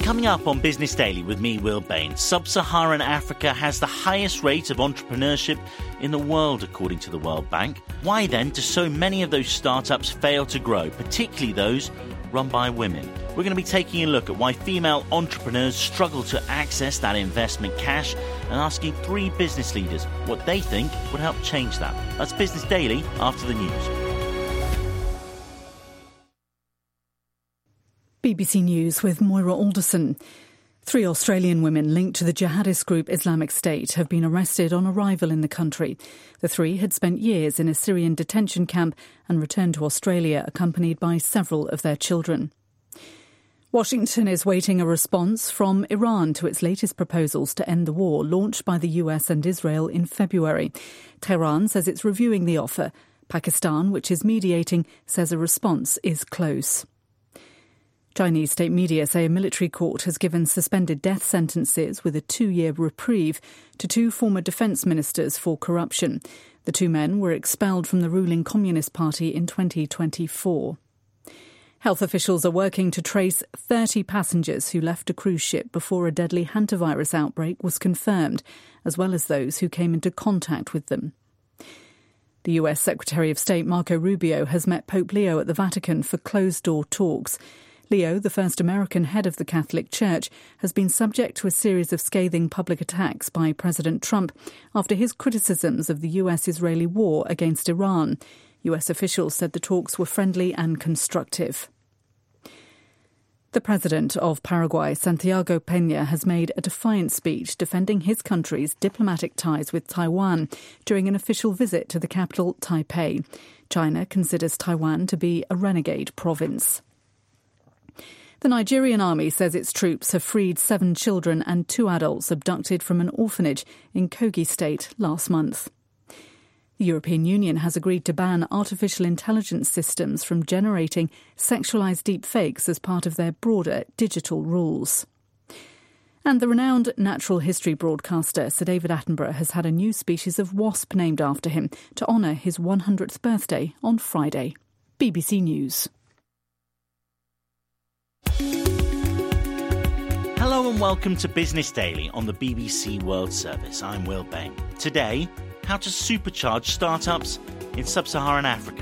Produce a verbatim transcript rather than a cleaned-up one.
Coming up on Business Daily with me, Will Bain, Sub-Saharan Africa has the highest rate of entrepreneurship in the world, according to the World Bank. Why then do so many of those startups fail to grow, particularly those run by women? We're going to be taking a look at why female entrepreneurs struggle to access that investment cash and asking three business leaders what they think would help change that. That's Business Daily after the news. B B C News with Moira Alderson. Three Australian women linked to the jihadist group Islamic State have been arrested on arrival in the country. The three had spent years in a Syrian detention camp and returned to Australia accompanied by several of their children. Washington is waiting a response from Iran to its latest proposals to end the war launched by the U S and Israel in February. Tehran says it's reviewing the offer. Pakistan, which is mediating, says a response is close. Chinese state media say a military court has given suspended death sentences with a two-year reprieve to two former defence ministers for corruption. The two men were expelled from the ruling Communist Party in twenty twenty-four. Health officials are working to trace thirty passengers who left a cruise ship before a deadly hantavirus outbreak was confirmed, as well as those who came into contact with them. The U S Secretary of State Marco Rubio has met Pope Leo at the Vatican for closed-door talks. Leo, the first American head of the Catholic Church, has been subject to a series of scathing public attacks by President Trump after his criticisms of the U S-Israeli war against Iran. U S officials said the talks were friendly and constructive. The president of Paraguay, Santiago Peña, has made a defiant speech defending his country's diplomatic ties with Taiwan during an official visit to the capital, Taipei. China considers Taiwan to be a renegade province. The Nigerian army says its troops have freed seven children and two adults abducted from an orphanage in Kogi State last month. The European Union has agreed to ban artificial intelligence systems from generating sexualised deepfakes as part of their broader digital rules. And the renowned natural history broadcaster Sir David Attenborough has had a new species of wasp named after him to honour his one hundredth birthday on Friday. B B C News. Hello and welcome to Business Daily on the B B C World Service. I'm Will Bain. Today, how to supercharge startups in Sub-Saharan Africa.